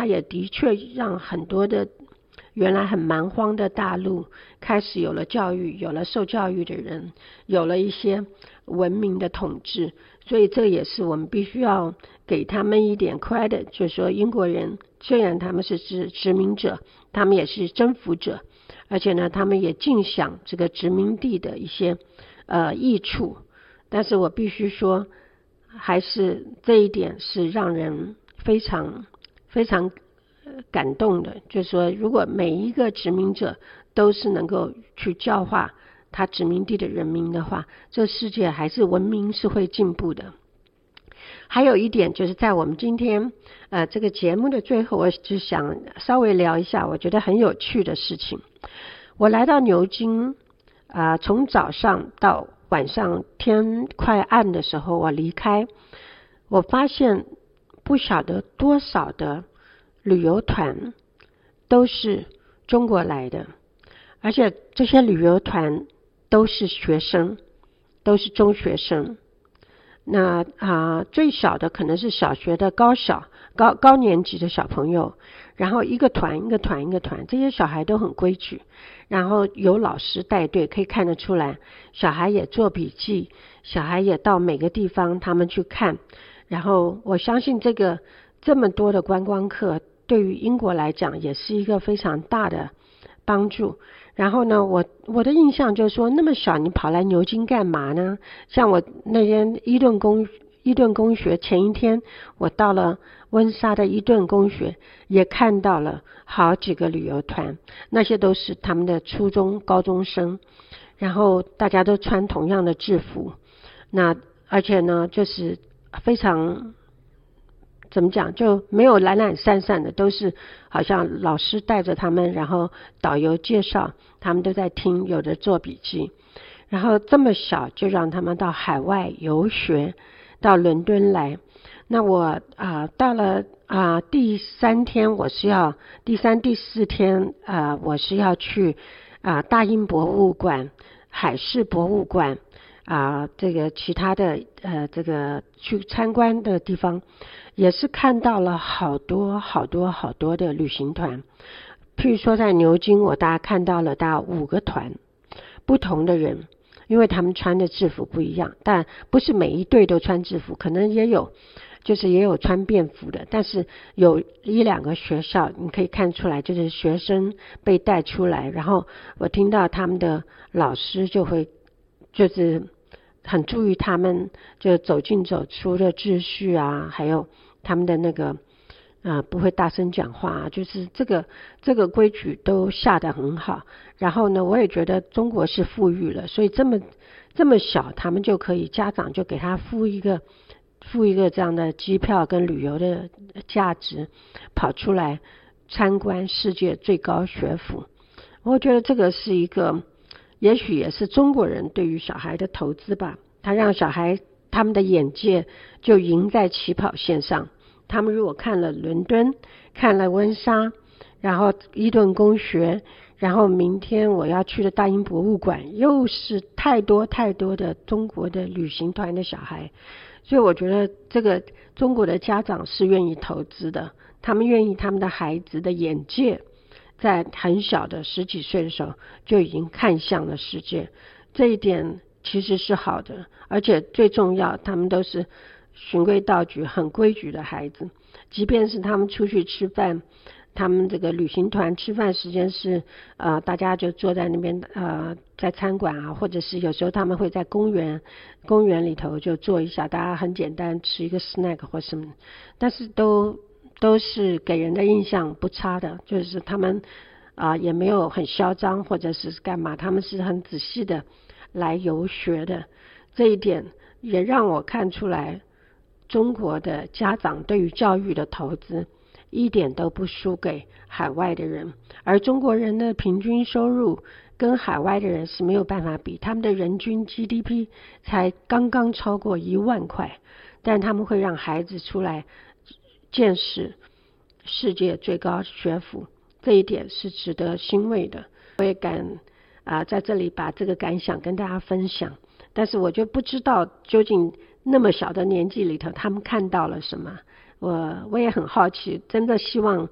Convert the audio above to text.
它也的确让很多的原来很蛮荒的大陆开始有了教育，有了受教育的人，有了一些文明的统治，所以这也是我们必须要给他们一点 credit， 就是说英国人虽然他们是殖民者，他们也是征服者，而且呢他们也尽享这个殖民地的一些益处，但是我必须说还是这一点是让人非常非常感动的，就是说如果每一个殖民者都是能够去教化他殖民地的人民的话，这世界还是文明是会进步的。还有一点就是在我们今天这个节目的最后，我只想稍微聊一下我觉得很有趣的事情。我来到牛津从早上到晚上天快暗的时候我离开，我发现不晓得多少的旅游团都是中国来的，而且这些旅游团都是学生，都是中学生。那最小的可能是小学的高年级的小朋友，然后一个团，这些小孩都很规矩，然后有老师带队，可以看得出来小孩也做笔记，小孩也到每个地方他们去看，然后我相信这么多的观光客对于英国来讲也是一个非常大的帮助。然后呢我的印象就是说，那么小你跑来牛津干嘛呢？像我那天伊顿公学前一天我到了温莎的伊顿公学，也看到了好几个旅游团，那些都是他们的初中高中生，然后大家都穿同样的制服，那而且呢就是非常怎么讲，就没有懒懒散散的，都是好像老师带着他们，然后导游介绍，他们都在听，有的做笔记。然后这么小就让他们到海外游学，到伦敦来。那我到了第三天，第三第四天我是要去大英博物馆、海事博物馆这个其他的这个去参观的地方，也是看到了好多的旅行团。譬如说在牛津，我大概看到了大概5个团，不同的人，因为他们穿的制服不一样，但不是每一队都穿制服，可能也有穿便服的，但是有1-2个学校你可以看出来，就是学生被带出来，然后我听到他们的老师就是很注意他们就走进走出的秩序还有他们的那个不会大声讲话就是这个规矩都下得很好。然后呢我也觉得中国是富裕了，所以这么小他们就可以，家长就给他付一个这样的机票跟旅游的价值，跑出来参观世界最高学府。我觉得这个是一个也许也是中国人对于小孩的投资吧，他让小孩他们的眼界就赢在起跑线上。他们如果看了伦敦，看了温莎，然后伊顿公学，然后明天我要去的大英博物馆，又是太多的中国的旅行团的小孩，所以我觉得这个中国的家长是愿意投资的，他们愿意他们的孩子的眼界在很小的10几岁的时候就已经看向了世界，这一点其实是好的，而且最重要他们都是循规蹈矩很规矩的孩子，即便是他们出去吃饭，他们这个旅行团吃饭时间是大家就坐在那边在餐馆或者是有时候他们会在公园里头就坐一下，大家很简单吃一个 snack 或什么，但是都是给人的印象不差的，就是他们也没有很嚣张或者是干嘛，他们是很仔细的来游学的。这一点也让我看出来中国的家长对于教育的投资一点都不输给海外的人，而中国人的平均收入跟海外的人是没有办法比，他们的人均 GDP 才刚刚超过1万块，但他们会让孩子出来见识世界最高学府，这一点是值得欣慰的。我也敢在这里把这个感想跟大家分享，但是我就不知道究竟那么小的年纪里头他们看到了什么，我也很好奇，真的希望